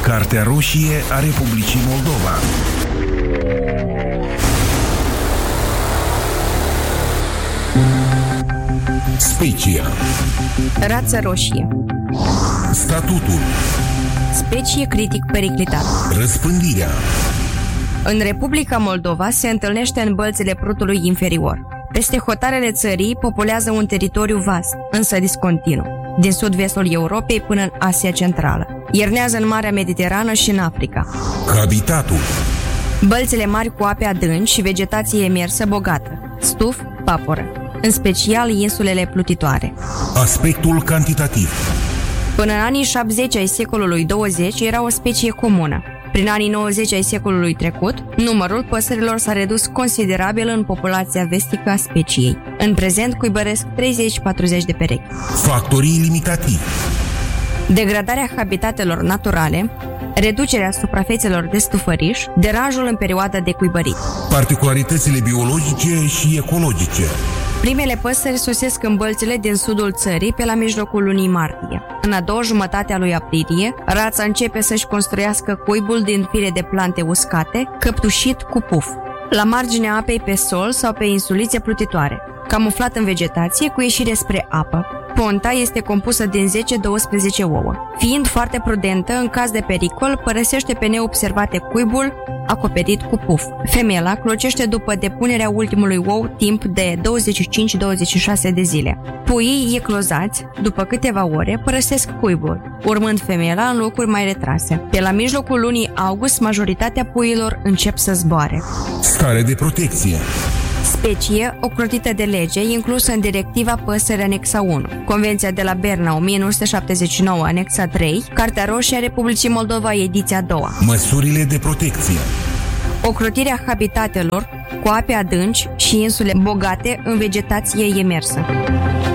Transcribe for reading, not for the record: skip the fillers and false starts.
Cartea roșie a Republicii Moldova. Specia. Rață roșie. Statutul. Specie critic periclitat. Răspândirea. În Republica Moldova se întâlnește în bălțile Prutului inferior. Peste hotarele țării populează un teritoriu vast, însă discontinu, din sud-vestul Europei până în Asia Centrală. Iernează în Marea Mediterană și în Africa. Habitatul. Bălțile mari cu ape adânci și vegetație emersă bogată, stuf, paporă, în special insulele plutitoare. Aspectul cantitativ. Până în anii 70 ai secolului 20 era o specie comună. Prin anii 90 ai secolului trecut, numărul păsărilor s-a redus considerabil în populația vestică a speciei. În prezent cuibăresc 30-40 de perechi. Factorii limitativi. Degradarea habitatelor naturale, reducerea suprafețelor de stufăriș, deranjul în perioada de cuibărit. Particularitățile biologice și ecologice. Primele păsări sosesc în bălțile din sudul țării pe la mijlocul lunii martie. În a doua jumătate a lui aprilie, rața începe să-și construiască cuibul din fire de plante uscate, căptușit cu puf, la marginea apei pe sol sau pe insulițe plutitoare, camuflat în vegetație cu ieșire spre apă. Ponta este compusă din 10-12 ouă. Fiind foarte prudentă, în caz de pericol, părăsește pe neobservate cuibul acoperit cu puf. Femela clocește după depunerea ultimului ou timp de 25-26 de zile. Puii eclozați, după câteva ore, părăsesc cuibul, urmând femela în locuri mai retrase. Pe la mijlocul lunii august, majoritatea puiilor încep să zboare. Stare de protecție. Specie ocrotită de lege, inclusă în Directiva Păsări Anexa 1, Convenția de la Berna 1979 Anexa 3, Cartea roșie a Republicii Moldova ediția 2. Măsurile de protecție. Ocrotirea habitatelor cu ape adânci și insule bogate în vegetație emersă.